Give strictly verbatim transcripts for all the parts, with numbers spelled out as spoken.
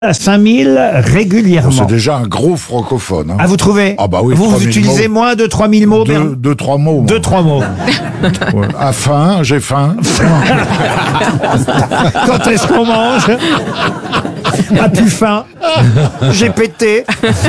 à cinq mille régulièrement. C'est déjà un gros francophone. Hein. Ah, vous trouvez? Ah bah oui, Vous, trois vous mille utilisez mots. moins de trois mille mots, Deux, Bernard deux, trois mots. moi. Deux, trois mots. Ouais. À faim, j'ai faim. Quand est-ce qu'on mange? A plus faim. J'ai pété.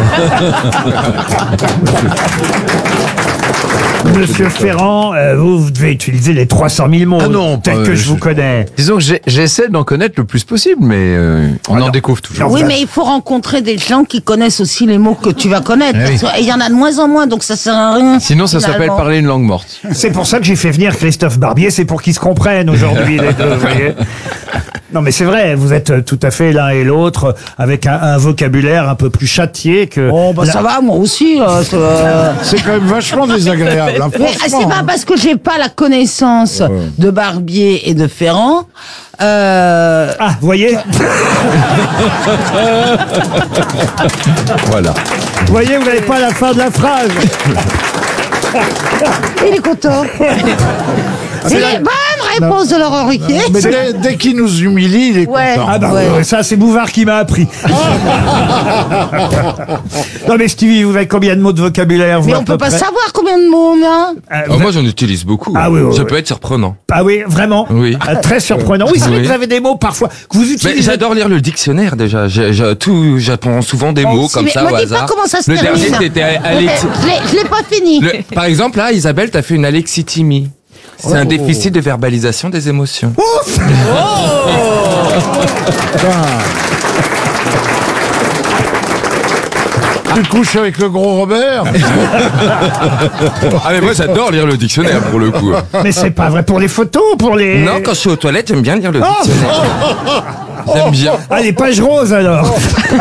Monsieur Ferrand, euh, vous, vous devez utiliser les trois cent mille mots, Ah non, tel pas, que euh, je vous je- connais. Disons que j'ai- j'essaie d'en connaître le plus possible, mais euh, on Alors, en découvre toujours. non, Oui, vous mais il faut rencontrer des gens qui connaissent aussi les mots que tu vas connaître. Ah oui. Parce que- Et il y en a de moins en moins, donc ça sert à rien. Sinon, ça s'appelle finalement. parler une langue morte. C'est pour ça que j'ai fait venir Christophe Barbier, c'est pour qu'ils se comprennent aujourd'hui, les deux, vous voyez. Non, mais c'est vrai, vous êtes euh, tout à fait l'un et l'autre, avec un, un vocabulaire un peu plus châtié que... Oh, bah la- ça va, moi aussi. euh, c'est, euh, C'est quand même vachement désagréable. Hein, Mais ah, c'est franchement. pas parce que j'ai pas la connaissance de Barbier et de Ferrand. Euh, Ah, vous voyez Voilà. Vous voyez, vous n'avez pas la fin de la phrase. il est content. C'est la bonne réponse de Laurent Ruquier. Mais dès, dès qu'il nous humilie, il est Ouais. content. Ah bah Ouais. ouais, ça c'est Bouvard qui m'a appris. Non mais Stevie, vous avez combien de mots de vocabulaire vous, Mais à on peu peut pas près savoir combien de mots on a. Euh, Oh, moi, j'en utilise beaucoup. Ah oui, oui, Ça oui. peut être surprenant. Ah oui, vraiment. Oui. Ah, très surprenant. Oui, c'est vrai Oui. que vous avez des mots parfois que vous Mais utilisez. j'adore lire le dictionnaire déjà. J'ai- j'ai tout, j'apprends souvent des Bon, mots si, comme mais ça me au dis hasard. pas comment ça se le termine. dernier, c'était Euh, Alex. Je l'ai- je l'ai pas fini. Le- par exemple, là, Isabelle, t'as fait une alexithymie. C'est un déficit de verbalisation des émotions. Tu couches avec le gros Robert. Ah mais moi, j'adore lire le dictionnaire pour le coup. Mais c'est pas vrai pour les photos, pour les. Non, quand je suis aux toilettes, j'aime bien lire le dictionnaire. J'aime bien. Ah, les pages roses alors.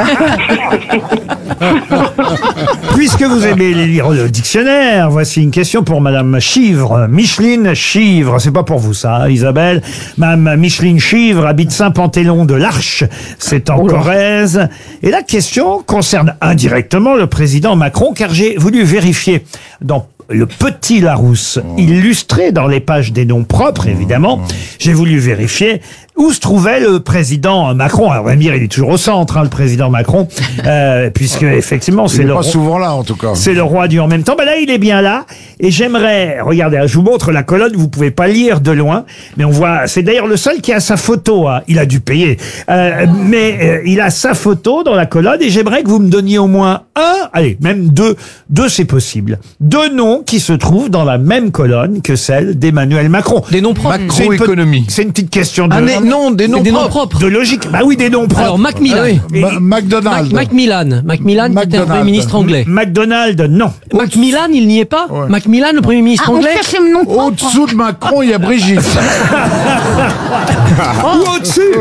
Puisque vous aimez lire le dictionnaire, voici une question pour Madame Chivre, Micheline Chivre. C'est pas pour vous ça, hein, Isabelle. Madame Micheline Chivre habite Saint-Pantéon de l'Arche, c'est en Corrèze. Et la question concerne indirectement le président Macron, car j'ai voulu vérifier dans le Petit Larousse, illustré dans les pages des noms propres, évidemment. J'ai voulu vérifier où se trouvait le président Macron. Alors, on va me dire, il est toujours au centre, hein, le président Macron, euh, puisque effectivement, Il c'est est le pas roi- souvent là, en tout cas. c'est le roi du en même temps. Ben là, il est bien là. Et j'aimerais, regardez, hein, je vous montre la colonne, vous pouvez pas lire de loin, mais on voit, c'est d'ailleurs le seul qui a sa photo, hein. Il a dû payer. Euh, mais euh, il a sa photo dans la colonne et j'aimerais que vous me donniez au moins un, allez, même deux, deux c'est possible, deux noms qui se trouvent dans la même colonne que celle d'Emmanuel Macron. Des noms propres. C'est une pe- Macroéconomie. C'est une petite question de, Ah, des- non, des noms Des noms propres. propres. de logique. Bah oui, des noms propres. Alors, Macmillan. Ah oui. Et- Ma- McDonald's. Mac- Macmillan. Macmillan, qui était un McDonald. Premier ministre anglais. McDonald, non. Macmillan, il n'y est pas Ouais. Macmillan, le Premier ministre Ah, on anglais cherche les noms propres. Au-dessous de Macron, il y a Brigitte. Ou au-dessus.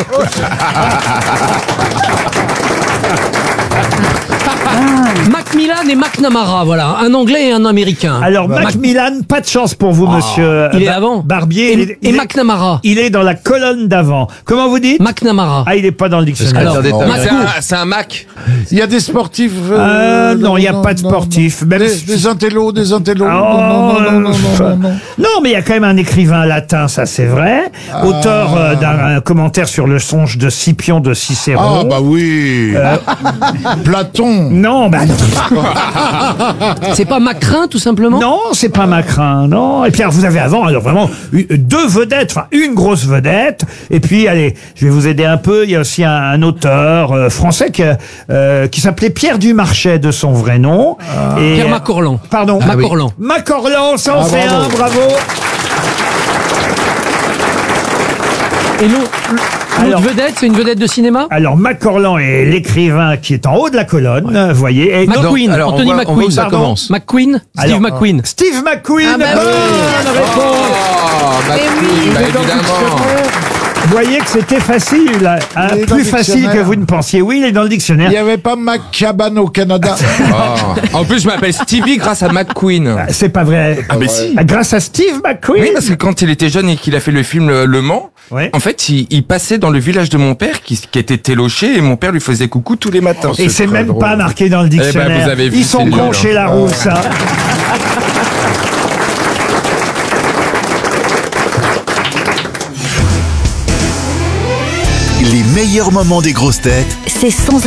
Macmillan et McNamara, voilà. Un anglais et un américain. Alors, Macmillan, pas de chance pour vous, monsieur. il est Bar- avant. Barbier. Et, il est- et il est- McNamara. Il est dans la colonne d'avant. Comment vous dites? McNamara. Ah, il est pas dans le dictionnaire. Alors, Attendez, non. attendez. C'est un, c'est un Mac. Il y a des sportifs. Euh, non, il y a pas de non, sportifs. non. Même Des, si- des intellos, des intellos. Oh, non, non, non, non, non, non, non. Non, mais il y a quand même un écrivain latin, ça c'est vrai. Auteur euh, d'un un commentaire sur le songe de Scipion de Cicéron. Ah, bah oui. Platon. Non, bah non. C'est pas Macrin, tout simplement Non, c'est pas Macrin, non. Et puis alors, vous avez avant, alors vraiment, eu- deux vedettes, enfin une grosse vedette. Et puis, allez, je vais vous aider un peu. Il y a aussi un, un auteur euh, français qui, euh, qui s'appelait Pierre Dumarchais de son vrai nom. Et, Pierre Macorlan. Pardon. Macorlan. Macorlan, ça en Ah, fait bravo. un, bravo. Et l'autre Alors- l'autre vedette, c'est une vedette de cinéma Alors, Macorlan est l'écrivain qui est en haut de la colonne, vous voyez. Et Mac- donc- McQueen, alors, on Anthony voit- on voit McQueen. où ça Pardon. commence. McQueen, Steve Alors, McQueen. Steve McQueen, Ah bah oui. bonne réponse. Oh, bah, Eh oui, oui, bah, Il est dans le évidemment. dictionnaire. Vous voyez que c'était facile, hein, Il est dans plus le facile que dictionnaire. vous ne pensiez. Oui, il est dans le dictionnaire. Il n'y avait pas McCaban au Canada. Oh. En plus, je m'appelle Stevie grâce à McQueen. C'est pas vrai. Ah, mais si. Grâce à Steve McQueen. Oui, parce que quand il était jeune et qu'il a fait le film Le, Le Mans, Ouais. en fait, il, il passait dans le village de mon père qui, qui était téloché et mon père lui faisait coucou tous les matins. Et c'est très même drôle. pas marqué dans le dictionnaire. ben, vous avez vu, Ils sont c'est nul, cons hein. chez Larousse. hein. Les meilleurs moments des grosses têtes C'est sans